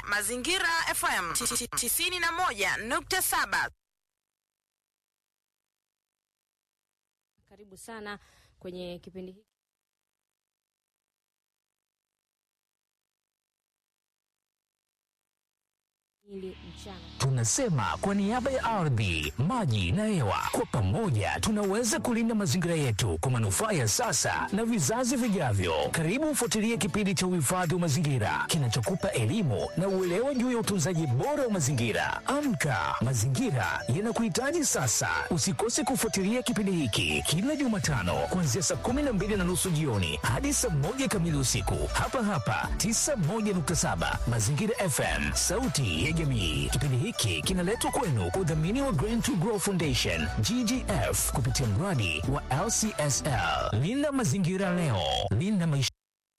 Mazingira FM 91.7. Karibu sana kwenye kipindi hiki. Tunasema kwa niaba ya ardhi, maji na hewa, kwa pamoja tunaweza kulinda mazingira yetu kwa manufaa ya sasa na vizazi vijavyo. Karibu ufuatilie kipindi cha uhifadhi wa mazingira kinachokupa elimu na uelewa juu ya utunzaji bora wa mazingira. Amka, mazingira yanakuhitaji sasa. Usikose kufuatilia kipindi hiki kila Jumatano kuanzia saa 12:30 jioni hadi saa 1 kamili usiku. Hapa 91.7 Mazingira FM, sauti ya jamii. Kipindi hiki kinaletwa kwenu kwa udhamini wa Green to Grow Foundation GGF kupitia mradi wa LCSL. Linda mazingira leo, linda maisha.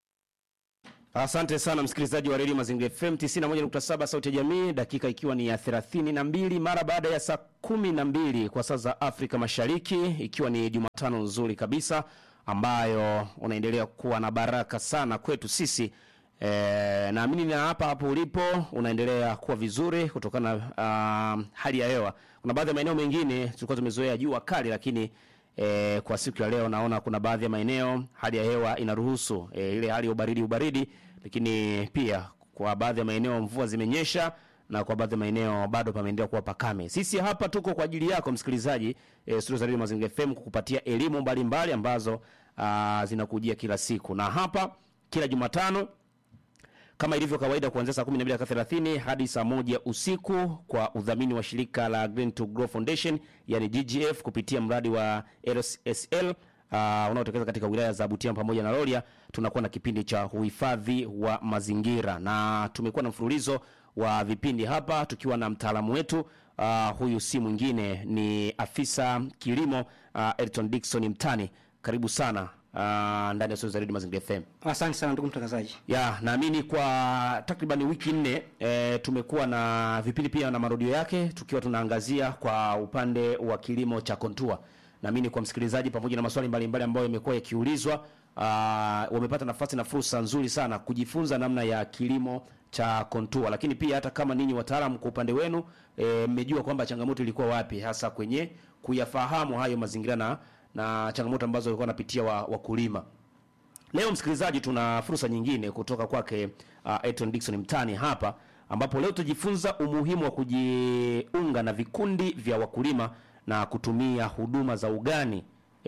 Asante sana msikilizaji wa Radio Mazingira FM 91.7 sauti ya jamii, dakika ikiwa ni ya 32 mara baada ya saa 12 kwa saa za Afrika Mashariki, ikiwa ni Jumatano nzuri kabisa ambayo unaendelea kuwa na baraka sana kwetu sisi. Naamini na hapo ulipo unaendelea kuwa vizuri kutokana na hali ya hewa. Kuna baadhi ya maeneo mengine tulikuwa tumezoea jua kali, lakini kwa siku ya leo naona kuna baadhi ya maeneo hali ya hewa inaruhusu ile hali ya ubaridi, lakini pia kwa baadhi ya maeneo mvua zimenyesha na kwa baadhi ya maeneo bado pameendelea kuwa pakame. Sisi hapa tuko kwa ajili yako msikilizaji, studio za Radio Mazingira FM kukupatia elimu mbalimbali ambazo zinakujia kila siku. Na hapa kila Jumatano kama ilivyo kawaida kuanzia saa 12:30 hadi saa 1 usiku kwa udhamini wa shirika la Green to Grow Foundation yani GGF kupitia mradi wa LCSL unaotekelezwa katika wilaya za Butiama pamoja na Rorya, tunakuwa na kipindi cha uhifadhi wa mazingira na tumekuwa na mfululizo wa vipindi hapa tukiwa na mtaalamu wetu. Huyu si mwingine ni afisa kilimo Elton Dickson Mtani. Karibu sana ndani ya studio za Radio Mazingira FM. Asante sana ndugu mtangazaji. Naamini kwa takriban wiki 4 tumekuwa na vipindi pia na marudio yake tukiwa tunaangazia kwa upande wa kilimo cha kontua. Naamini kwa msikilizaji pamoja na maswali mbalimbali ambayo yamekuwa yakiulizwa, wamepata nafasi na fursa nzuri sana kujifunza namna ya kilimo cha kontua. Lakini pia hata kama ninyi wataalamu kwa upande wenu mmejua kwamba changamoto ilikuwa wapi hasa kwenye kuyafahamu hayo mazingira na changamoto ambazo walikuwa wanapitia wakulima. Leo msikilizaji tuna fursa nyingine kutoka kwake Elton Dickson Mtani hapa, ambapo leo tujifunza umuhimu wa kujiunga na vikundi vya wakulima na kutumia huduma za ugani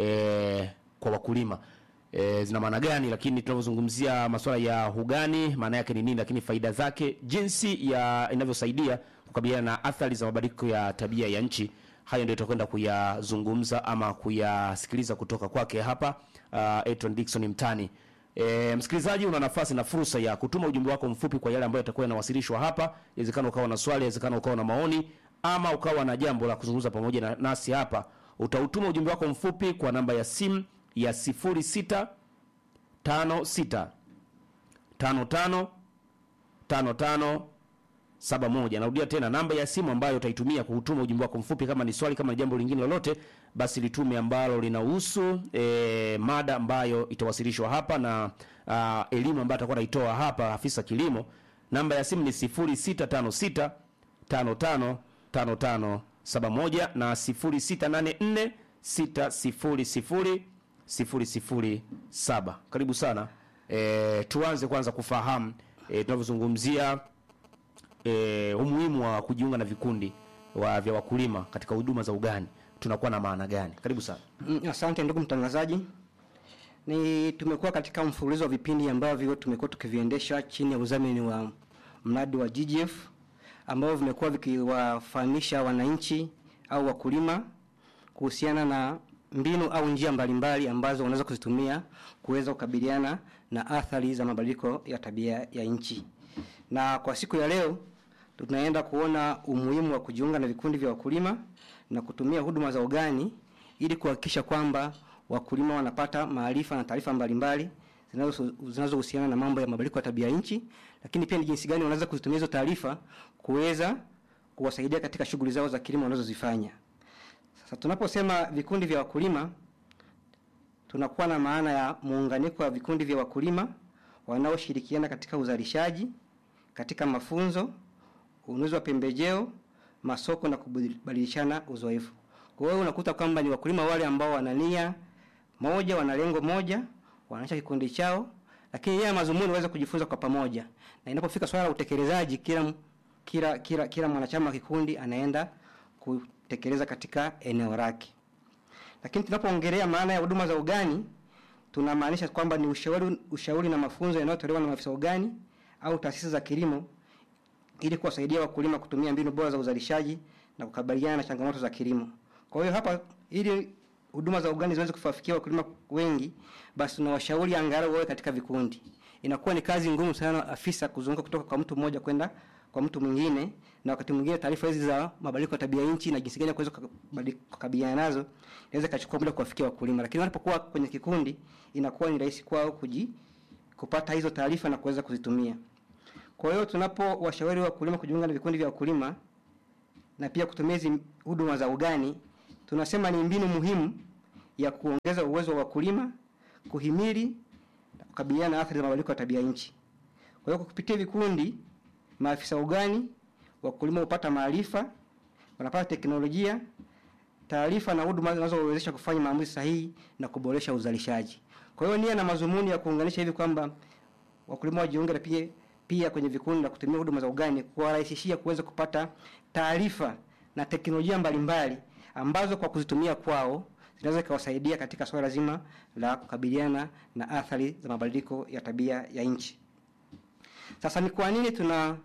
kwa wakulima. Zina maana gani, lakini tunazungumzia masuala ya ugani maana yake ni nini, lakini faida zake, jinsi inavyosaidia kukabiliana na athari za mabadiliko ya tabia ya nchi. Hayo ndio tutakwenda kuyazungumza ama kuyasikiliza kutoka kwake hapa Elton Dickson Mtani. Msikilizaji una nafasi na fursa ya kutuma ujumbe wako mfupi kwa yale ambayo yatakuwa yanawasilishwa hapa. Inawezekana ukawa na swali, inawezekana ukawa na maoni ama ukawa na jambo la kuzungumza pamoja nasi hapa. Utautuma ujumbe wako mfupi kwa namba ya simu ya 0656 55 55 71. Narudia tena namba ya simu ambayo utaitumia kutuma ujumbe wako mfupi. Kama ni swali, kama ni jambo lingine lolote, basi litume ambalo linahusu mada ambayo itawasilishwa hapa na elimu ambayo atakuwa anaitoa hapa afisa kilimo. Namba ya simu ni 0656 55 55 71 na 0684 600 007. Karibu sana. Tuanze kwanza kufahamu tunavyozungumzia umuhimu wa kujiunga na vikundi vya wakulima katika huduma za ugani tunakuwa na maana gani? Karibu sana. Asante ndugu mtangazaji. Tumekuwa katika mfululizo wa vipindi ambavyo tumekuwa tukiviendesha chini ya udhamini wa mradi wa GGF ambao vimekuwa vikiwafahamisha wananchi au wakulima kuhusiana na mbinu au njia mbalimbali ambazo wanaweza kuzitumia kuweza kukabiliana na athari za mabadiliko ya tabia ya nchi. Na kwa siku ya leo tunaenda kuona umuhimu wa kujiunga na vikundi vya wakulima na kutumia huduma za ugani ili kuhakikisha kwamba wakulima wanapata maarifa na taarifa mbalimbali zinazohusiana na mambo ya mabadiliko ya tabia nchi, lakini pia ni jinsi gani wanaweza kuzitumia hizo taarifa kuweza kuwasaidia katika shughuli zao za kilimo wanazozifanya. Sasa tunaposema vikundi vya wakulima tunakuwa na maana ya muunganiko wa vikundi vya wakulima wanaoshirikiana katika uzalishaji, katika mafunzo, ununuzi wa pembejeo, masoko na kubadilishana uzoefu. Kwa hiyo unakuta kwamba ni wakulima wale ambao wana nia moja, wana lengo moja, wanaacha kikundi chao, lakini yeye mazumuni waweza kujifunza kwa pamoja. Na inapofika swala la utekelezaji, kila mwanachama wa kikundi anaenda kutekeleza katika eneo lake. Lakini tunapoongelea maana ya huduma za ugani, tunamaanisha kwamba ni ushauri na mafunzo yanayotolewa na maafisa ugani au taasisi za kilimo ili kuwasaidia wakulima kutumia mbinu bora za uzalishaji na kukabiliana na changamoto za kilimo. Kwa hiyo hapa, ili huduma za ugani ziweze kuwafikia wakulima wengi, basi tunawashauri angalau wawe katika vikundi. Inakuwa ni kazi ngumu sana afisa kuzunguka kutoka kwa mtu mmoja kwenda kwa mtu mwingine, na wakati mwingine taarifa hizi za mabadiliko ya tabia nchi na jinsi gani ya kuweza kukabiliana nazo inaweza kuchukua muda kuwafikia wakulima. Lakini wanapokuwa kwenye kikundi, inakuwa ni rahisi kwao kupata hizo taarifa na kuweza kuzitumia. Kwa hiyo tunapowashauri wakulima kujiunga na vikundi vya wakulima na pia kutumia hizi huduma za ugani, tunasema ni mbinu muhimu ya kuongeza uwezo wa wakulima kuhimili na kukabiliana na athari za mabadiliko ya tabia nchi. Kwa hiyo kupitia vikundi, maafisa ugani, wakulima hupata maarifa, wanapata teknolojia, taarifa na huduma zinazowezesha kufanya maamuzi sahihi na kuboresha uzalishaji. Kwa hiyo nia na mazumuni ya kuunganisha hivi kwamba wakulima wajiunge na pia kwenye vikundi na kutumia huduma za ugani, kuwarahisishia kuweza kupata taarifa na teknolojia mbalimbali ambazo kwa kuzitumia kwao zinaweza kuwasaidia katika swala zima la kukabiliana na athari za mabadiliko ya tabia ya nchi. Sasa ni kwa nini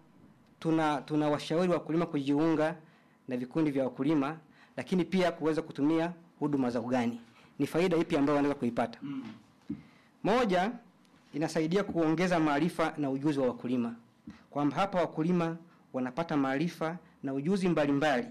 tuna washauri wakulima kujiunga na vikundi vya wakulima, lakini pia kuweza kutumia huduma za ugani? Ni faida ipi ambayo wanaweza kuipata? Moja, inasaidia kuongeza maarifa na ujuzi wa wakulima. Kwamba hapa wakulima wanapata maarifa na ujuzi mbalimbali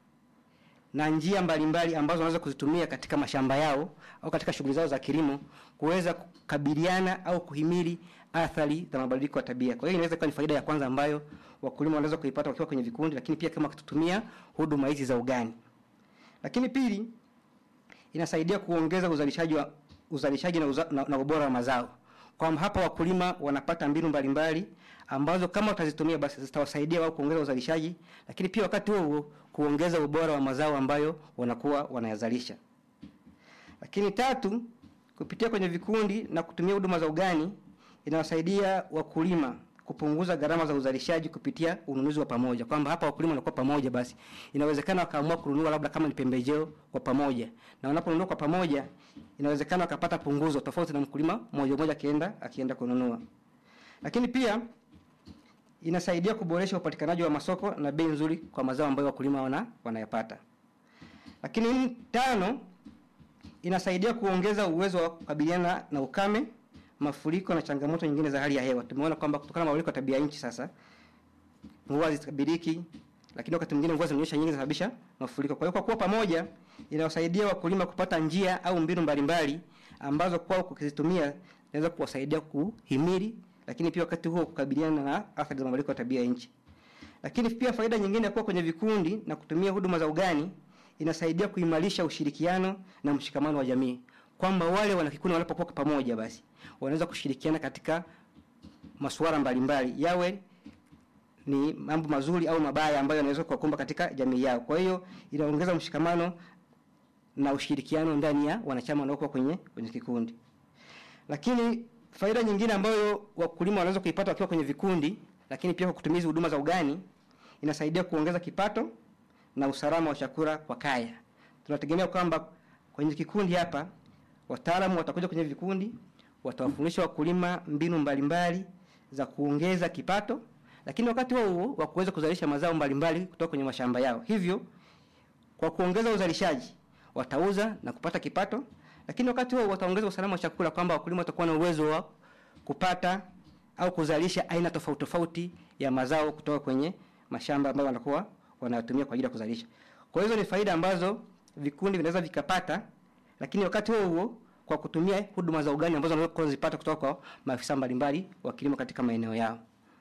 na njia mbalimbali ambazo wanaweza kuzitumia katika mashamba yao au katika shughuli zao za kilimo kuweza kukabiliana au kuhimili athari za mabadiliko ya tabia. Kwa hiyo inaweza kuwa ni faida ya kwanza ambayo wakulima wanaweza kuipata wakiwa kwenye vikundi, lakini pia kama kutumia huduma hizi za ugani. Lakini pili, inasaidia kuongeza uzalishaji na ubora wa mazao. Kwa hapa wakulima wanapata mbinu mbalimbali ambazo kama watazitumia basi zitawasaidia wao kuongeza uzalishaji, lakini pia wakati huo kuongeza ubora wa mazao ambayo wanakuwa wanayazalisha. Lakini tatu, kupitia kwenye vikundi na kutumia huduma za ugani, inawasaidia wakulima kupunguza gharama za uzalishaji kupitia ununuzi wa pamoja. Kwamba hapa wakulima wanakuwa pamoja, basi inawezekana wakaamua kununua labda kama ni pembejeo kwa pamoja, na wanaponunua kwa pamoja inawezekana wakapata punguzo tofauti na mkulima mmoja akienda kununua. Lakini pia inasaidia kuboresha upatikanaji wa masoko na bei nzuri kwa mazao ambayo wakulima wanayapata. Lakini tano, inasaidia kuongeza uwezo wa kukabiliana na ukame, mafuriko na changamoto nyingine za hali ya hewa. Tumeona kwamba kutokana na mabadiliko ya tabia nchi sasa mvua zitabiriki, lakini wakati mwingine mvua zinanyesha nyingi zinasababisha mafuriko. Kwa hiyo kwa kuwa pamoja, inawasaidia wakulima kupata njia au mbinu mbalimbali ambazo kwao kuzitumia inaweza kuwasaidia kuhimili, lakini pia wakati huo kukabiliana na athari za mabadiliko ya tabia nchi. Lakini pia faida nyingine ya kuwa kwenye vikundi na kutumia huduma za ugani, inasaidia kuimarisha ushirikiano na mshikamano wa jamii. Kwamba wale wanakikundi wanapokuwa pamoja, basi wanaweza kushirikiana katika masuala mbalimbali, yawe ni mambo mazuri au mabaya ambayo yanaweza kuwakumba katika jamii yao. Kwa hiyo inaongeza mshikamano na ushirikiano ndani ya wanachama wanaokuwa kwenye kikundi. Lakini faida nyingine ambayo wakulima wanaweza kuipata wakiwa kwenye vikundi, lakini pia kwa kutumia huduma za ugani, inasaidia kuongeza kipato na usalama wa chakula kwa kaya. Tunategemea kwamba kwenye kikundi hapa wataalamu watakuja kwenye vikundi, watawafundisha wakulima mbinu mbalimbali za kuongeza kipato, lakini wakati huo wa kuweza kuzalisha mazao mbalimbali kutoka kwenye mashamba yao. Hivyo kwa kuongeza uzalishaji watauza na kupata kipato, lakini wakati huo wataongeza usalama wa chakula, kwamba wakulima watakuwa na uwezo wa kupata au kuzalisha aina tofauti ya mazao kutoka kwenye mashamba ambayo wanakuwa wanatumia kwa ajili ya kuzalisha. Kwa hizo ni faida ambazo vikundi vinaweza vikapata, lakini wakati huo kwa kutumia huduma za ugani ambazo wanaweza kuzipata kutoka kwa maafisa mbalimbali wa kilimo katika maeneo yao.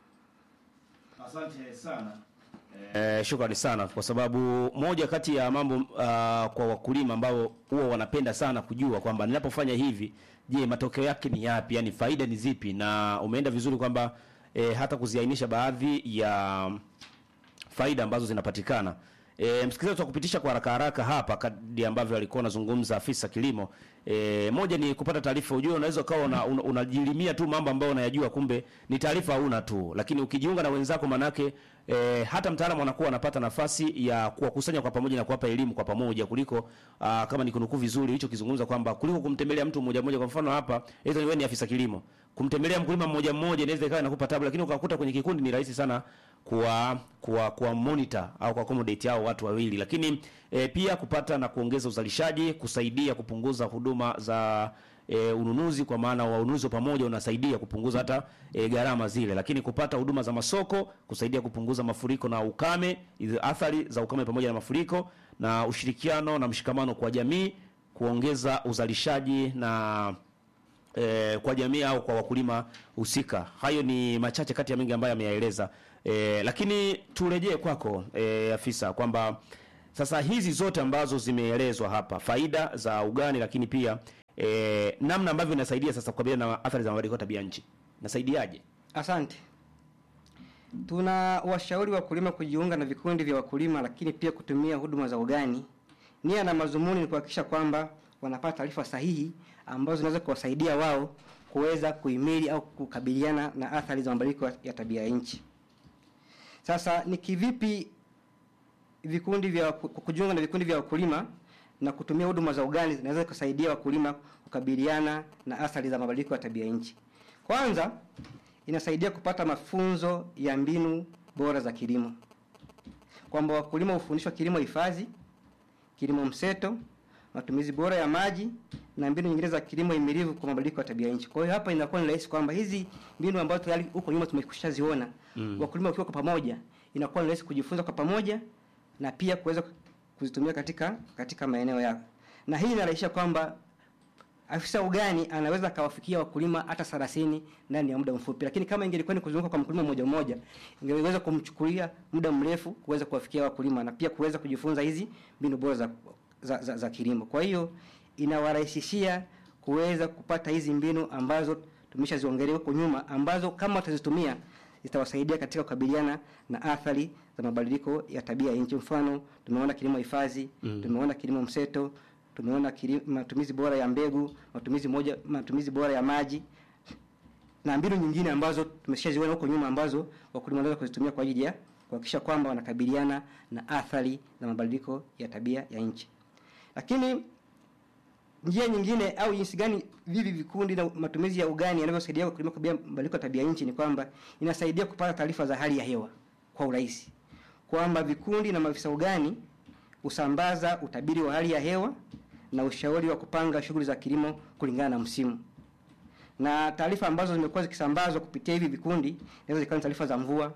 Asante sana. Shukrani sana, kwa sababu moja kati ya mambo kwa wakulima ambao huwa wanapenda sana kujua kwamba ninapofanya hivi, je, matokeo yake ni yapi? Yaani faida ni zipi? Na umeenda vizuri kwamba hata kuziainisha baadhi ya faida ambazo zinapatikana. Msikilizaji, tutakupitisha kwa haraka hapa kadri ambavyo alikuwa anazungumza afisa kilimo. Moja ni kupata taarifa. Unajua unaweza kawa unajilimia tu mambo ambayo unayajua, kumbe ni taarifa huna tu, lakini ukijiunga na wenzako manake hata mtaalamu anakuwa anapata nafasi ya kuwakusanya kwa pamoja na kuwapa elimu kwa pamoja, kuliko kama nikunukuu vizuri hicho kizungumza kwamba kuliko kumtembelea mtu mmoja mmoja. Kwa mfano hapa wewe ni afisa kilimo, kumtembelea mkulima mmoja mmoja inaweza ikawa inakupa tabu, lakini ukakuta kwenye kikundi ni rahisi sana kwa monitor au kwa accommodate hao watu wawili. Lakini pia kupata na kuongeza uzalishaji, kusaidia kupunguza huduma za ununuzi, kwa maana wa ununuzi pamoja unasaidia kupunguza hata gharama zile. Lakini kupata huduma za masoko, kusaidia kupunguza mafuriko na ukame, hizo athari za ukame pamoja na mafuriko, na ushirikiano na mshikamano kwa jamii, kuongeza uzalishaji na kwa jamii au kwa wakulima husika. Hayo ni machache kati ya mengi ambayo ameyaeleza. Lakini turejee kwako afisa, kwamba sasa hizi zote ambazo zimeelezwa hapa, faida za ugani, lakini pia namna ambavyo inasaidia sasa kukabiliana na athari za mabadiliko ya tabia nchi, nasaidiaje? Asante. Tuna washauri wakulima kujiunga na vikundi vya wakulima, lakini pia kutumia huduma za ugani. Nia na mazumuni ni kuhakikisha kwamba wanapata taarifa sahihi ambazo zinaweza kuwasaidia wao kuweza kuhimili au kukabiliana na athari za mabadiliko ya tabia nchi. Sasa ni kivipi kujiunga na vikundi vya wakulima na kutumia huduma za ugani zinaweza kusaidia wakulima kukabiliana na athari za mabadiliko ya tabia nchi? Kwanza, inasaidia kupata mafunzo ya mbinu bora za kilimo. Kwamba wakulima hufundishwa kilimo hifadhi, kilimo mseto, matumizi bora ya maji na mbinu nyingine za kilimo himilivu kwa mabadiliko ya tabia nchi. Kwa hiyo hapa inakuwa ni rahisi kwamba hizi mbinu ambazo tayari huko nyuma tumekwishaziona, wakulima wakiwa kwa pamoja, inakuwa ni rahisi kujifunza kwa pamoja na pia kuweza kuzitumia katika maeneo yao. Na hii inarahisisha kwamba afisa ugani anaweza kawafikia wakulima hata 30 ndani ya muda mfupi. Lakini kama ingelikuwa ni kuzunguka kwa mkulima mmoja mmoja, ingeweza kumchukulia muda mrefu kuweza kuwafikia wakulima na pia kuweza kujifunza hizi mbinu bora za kilimo. Kwa hiyo inawarahisishia kuweza kupata hizi mbinu ambazo tumeshaziongelea huko nyuma, ambazo kama watazitumia zitawasaidia katika kukabiliana na athari za mabadiliko ya tabia nchi. Mfano, tumeona kilimo hifadhi, tumeona kilimo mseto, tumeona matumizi bora ya mbegu, matumizi bora ya maji na mbinu nyingine ambazo tumeshaziona huko nyuma, ambazo wakulima wanaweza kuzitumia kwa ajili ya kuhakikisha kwamba wanakabiliana na athari za mabadiliko ya tabia ya nchi. Lakini njia nyingine au jinsi gani vivi vikundi na matumizi ya ugani yanavyosaidia wakulima kukabiliana na mabadiliko ya tabia nchi ni kwamba inasaidia kupata taarifa za hali ya hewa kwa urahisi. Kwamba vikundi na maafisa ugani usambaza utabiri wa hali ya hewa na ushauri wa kupanga shughuli za kilimo kulingana na msimu. Na taarifa ambazo zimekuwa zikisambazwa kupitia hivi vikundi inaweza zikawa taarifa za mvua,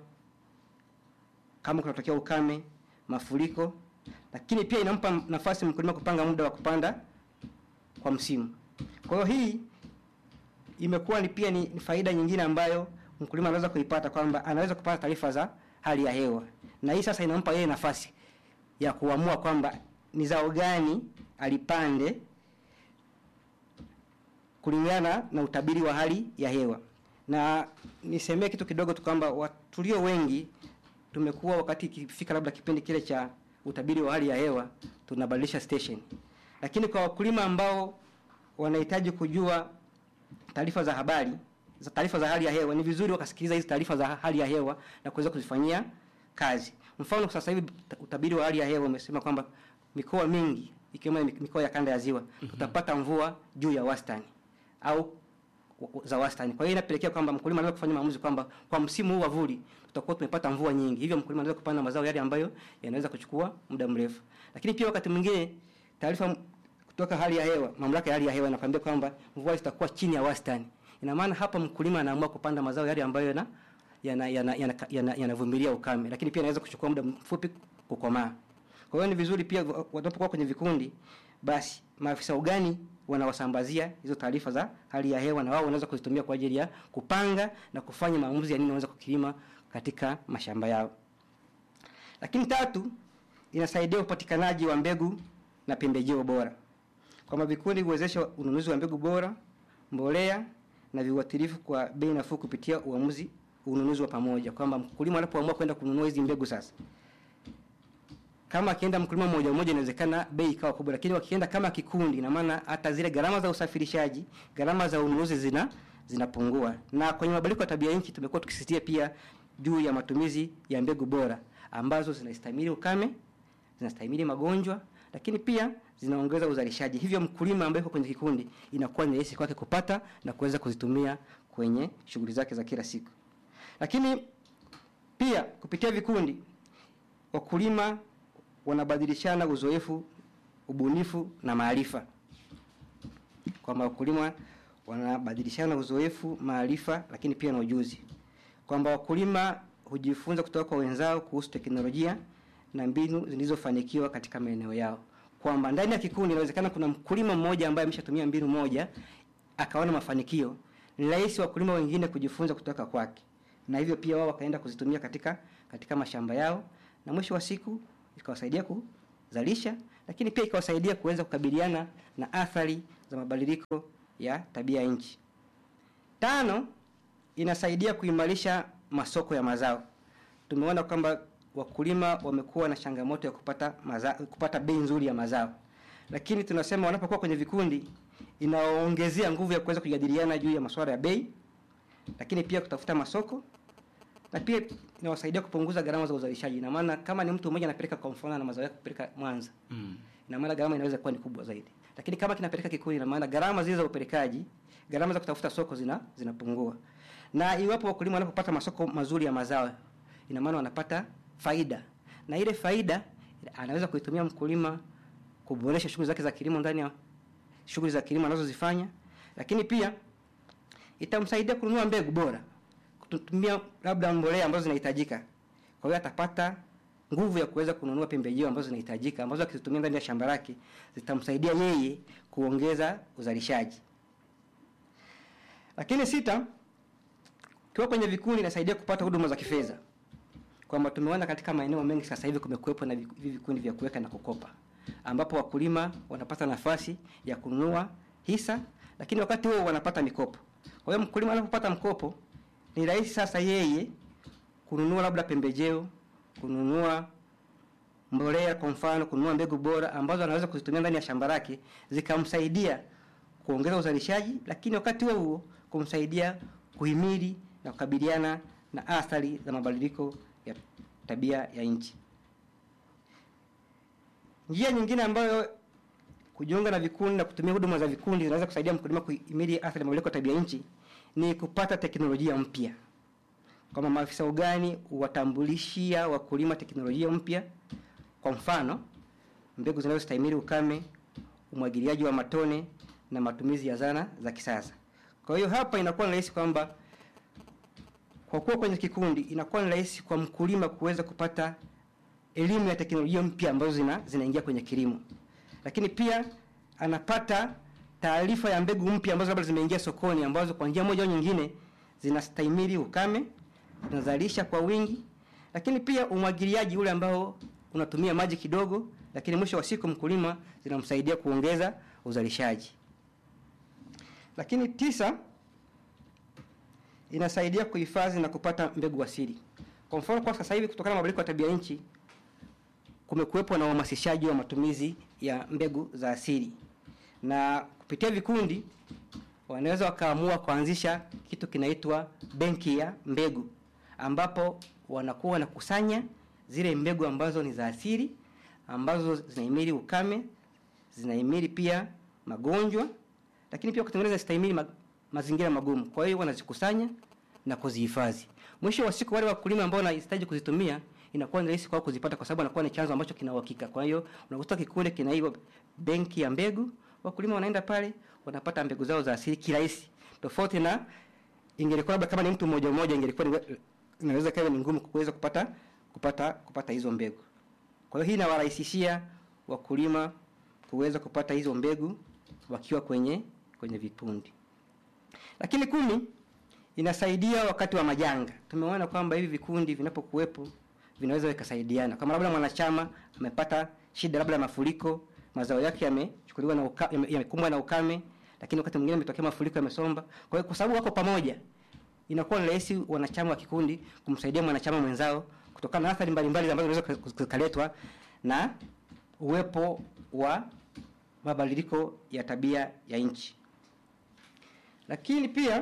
kama kunatokea ukame, mafuriko, lakini pia inampa nafasi mkulima kupanga muda wa kupanda kwa msimu. Kwa hiyo hii imekuwa ni faida nyingine ambayo mkulima anaweza kuipata, kwamba anaweza kupata taarifa za hali ya hewa. Na hii sasa inampa yeye nafasi ya kuamua kwamba ni zao gani alipande kulingana na utabiri wa hali ya hewa. Na nisemee kitu kidogo tu kwamba tulio wengi tumekuwa wakati ikifika labda kipindi kile cha utabiri wa hali ya hewa tunabadilisha station. Lakini kwa wakulima ambao wanahitaji kujua taarifa za habari, taarifa za hali ya hewa, ni vizuri wakasikiliza hizi taarifa za hali ya hewa na kuweza kuzifanyia kazi. Mfano, sasa hivi utabiri wa hali ya hewa umesema kwamba mikoa mingi ikiwemo mikoa ya kanda ya ziwa tutapata mvua juu ya wastani au za wastani. Kwa hiyo inapelekea kwamba mkulima anaweza kufanya maamuzi kwamba kwa msimu huu wa vuli tutakuwa tumepata mvua nyingi, hivyo mkulima anaweza kupanda mazao yale ambayo yanaweza kuchukua muda mrefu. Lakini pia wakati mwingine taarifa kutoka hali ya hewa, mamlaka ya hali ya hewa inakwambia kwamba mvua zitakuwa chini ya wastani. Ina maana hapa mkulima anaamua kupanda mazao yale ambayo yanavumilia ukame, lakini pia inaweza kuchukua muda mfupi kukomaa. Kwa hiyo ni vizuri pia wanapokuwa kwenye vikundi, basi maafisa ugani wanawasambazia hizo taarifa za hali ya hewa, na wao wanaweza kuzitumia kwa ajili ya kupanga na kufanya maamuzi ya nini wanaweza kukilima katika mashamba yao. Lakini tatu, inasaidia upatikanaji wa mbegu na pembejeo bora. Kwa vikundi huwezesha ununuzi wa mbegu bora, mbolea na viuatilifu kwa bei nafuu kupitia ununuzi wa pamoja, kwamba mkulima anapoamua kwenda kununua hizi mbegu sasa, kama akienda mkulima mmoja mmoja inawezekana bei ikawa kubwa, lakini wakienda kama kikundi, ina maana hata zile gharama za usafirishaji, gharama za ununuzi zinapungua. Na kwenye mabadiliko ya tabia nchi tumekuwa tukisisitiza pia juu ya matumizi ya mbegu bora ambazo zinastahimili ukame, zinastahimili magonjwa, lakini pia zinaongeza uzalishaji. Hivyo mkulima ambaye yuko kwenye kikundi inakuwa ni rahisi kwake kupata na kuweza kuzitumia kwenye shughuli zake za kila siku. Lakini pia kupitia vikundi wakulima wanabadilishana uzoefu, ubunifu na maarifa. Kwamba wakulima wanabadilishana uzoefu, maarifa, lakini pia na ujuzi. Kwamba wakulima hujifunza kutoka kwa wenzao kuhusu teknolojia na mbinu zilizofanikiwa katika maeneo yao. Kwamba ndani ya kikundi inawezekana kuna mkulima mmoja ambaye ameshatumia mbinu moja akaona mafanikio, ni rahisi wakulima wengine kujifunza kutoka kwake, na hivyo pia wao wakaenda kuzitumia katika mashamba yao, na mwisho wa siku ikawasaidia kuzalisha, lakini pia ikawasaidia kuweza kukabiliana na athari za mabadiliko ya tabia nchi. 5, inasaidia kuimarisha masoko ya mazao. Tumeona kwamba wakulima wamekuwa na changamoto ya kupata bei nzuri ya mazao, lakini tunasema wanapokuwa kwenye vikundi inaongezea nguvu ya kuweza kujadiliana juu ya masuala ya bei, lakini pia kutafuta masoko, na pia inawasaidia kupunguza gharama za uzalishaji. Ina maana kama ni mtu mmoja anapeleka kwa mfano na mazao yake kupeleka Mwanza, ina maana gharama inaweza kuwa ni kubwa zaidi. Lakini kama kinapeleka kikundi, ina maana gharama zile za upelekaji, gharama za kutafuta soko zinapungua. Na iwapo wakulima wanapopata masoko mazuri ya mazao, ina maana wanapata faida. Na ile faida anaweza kuitumia mkulima kuboresha shughuli zake za kilimo ndani ya shughuli za kilimo anazozifanya, lakini pia itamsaidia kununua mbegu bora, kutumia labda mbolea ambazo zinahitajika. Kwa hiyo atapata nguvu ya kuweza kununua pembejeo ambazo zinahitajika, ambazo akizitumia ndani ya shamba lake zitamsaidia yeye kuongeza uzalishaji. Lakini 6, kwa kwenye vikundi inasaidia kupata huduma za kifedha. Kwamba tumeona katika maeneo mengi sasa hivi kumekuwepo na vikundi vya kuweka na kukopa, ambapo wakulima wanapata nafasi ya kununua hisa, lakini wakati huo wanapata mikopo. Kwa hiyo mkulima anapopata mkopo, ni rahisi sasa yeye kununua labda pembejeo, kununua mbolea kwa mfano, kununua mbegu bora ambazo anaweza kuzitumia ndani ya shamba lake, zikamsaidia kuongeza uzalishaji, lakini wakati huo kumsaidia kuhimili na kukabiliana na athari za mabadiliko ya tabia ya nchi. Njia nyingine ambayo kujiunga na vikundi na kutumia huduma za vikundi zinaweza kusaidia mkulima kuhimili athari za mabadiliko ya tabia ya nchi ni kupata teknolojia mpya. Kama maafisa ugani watambulishia wakulima teknolojia mpya, kwa mfano mbegu zinazostahimili ukame, umwagiliaji wa matone na matumizi ya zana za kisasa. Kwa hiyo hapa inakuwa ni rahisi kwamba kwa kuwa kwenye kikundi inakuwa ni rahisi kwa mkulima kuweza kupata elimu ya teknolojia mpya ambazo zinaingia kwenye kilimo. Lakini pia anapata taarifa ya mbegu mpya ambazo labda zimeingia sokoni, ambazo kwa njia moja au nyingine zinastahimili ukame, zinazalisha kwa wingi, lakini pia umwagiliaji ule ambao unatumia maji kidogo, lakini mwisho wa siku mkulima zinamsaidia kuongeza uzalishaji. Lakini 9, inasaidia kuhifadhi na kupata mbegu asili. Kwa mfano kwa sasa hivi kutokana na mabadiliko ya tabia nchi kumekuwepo na uhamasishaji wa matumizi ya mbegu za asili. Na kupitia vikundi wanaweza wakaamua kuanzisha kitu kinaitwa benki ya mbegu, ambapo wanakuwa wanakusanya zile mbegu ambazo ni za asili, ambazo zinahimili ukame, zinahimili pia magonjwa, lakini pia kutengeneza stahimili mazingira magumu. Kwa hiyo wanazikusanya na kuzihifadhi. Mwisho wa siku wale wakulima ambao wanahitaji kuzitumia inakuwa ni rahisi kwao kuzipata, kwa sababu anakuwa ni chanzo ambacho kina uhakika. Kwa hiyo unakuta kikundi kina hiyo benki ya mbegu, wakulima wanaenda pale wanapata mbegu zao za asili kirahisi. Tofauti na ingelikuwa labda kama ni mtu mmoja mmoja, ingelikuwa inaweza kawa ni ngumu kuweza kupata hizo mbegu. Kwa hiyo hii inawarahisishia wakulima kuweza kupata hizo mbegu wakiwa kwenye vikundi. Lakini 10, inasaidia wakati wa majanga. Tumeona kwamba hivi vikundi vinapokuwepo vinaweza vikasaidiana. Kama labda mwanachama amepata shida labda mafuriko, mazao yake yamechukuliwa na yamekumbwa na ukame, lakini wakati mwingine umetokea mafuriko yamesomba. Kwa hiyo kwa sababu wako pamoja, inakuwa ni rahisi wanachama wa kikundi kumsaidia mwanachama mwenzao kutokana na athari mbalimbali ambazo zinaweza kukaletwa na uwepo wa mabadiliko ya tabia ya nchi. Lakini pia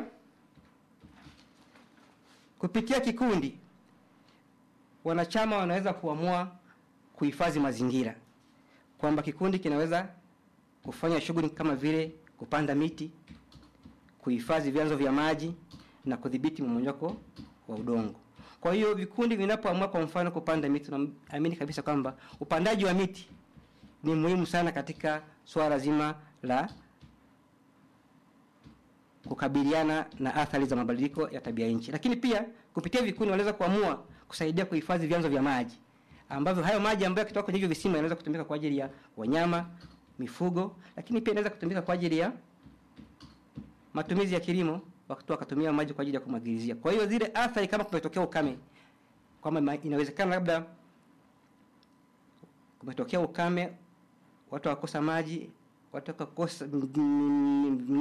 kupitia kikundi wanachama wanaweza kuamua kuhifadhi mazingira, kwamba kikundi kinaweza kufanya shughuli kama vile kupanda miti, kuhifadhi vyanzo vya maji na kudhibiti mmomonyoko wa udongo. Kwa hiyo vikundi vinapoamua kwa mfano kupanda miti, naamini kabisa kwamba upandaji wa miti ni muhimu sana katika swala zima la kukabiliana na athari za mabadiliko ya tabia nchi. Lakini pia kupitia vikundi wanaweza kuamua kusaidia kuhifadhi vyanzo vya maji, ambavyo hayo maji ambayo yakitoka kwenye hivyo visima yanaweza kutumika kwa ajili ya wanyama, mifugo, lakini pia inaweza kutumika kwa ajili ya matumizi ya kilimo, wakati wakatumia maji kwa ajili ya kumwagilizia. Kwa hiyo zile athari kama kumetokea ukame, kwamba inawezekana labda kumetokea ukame, watu wakosa maji, watu wakakosa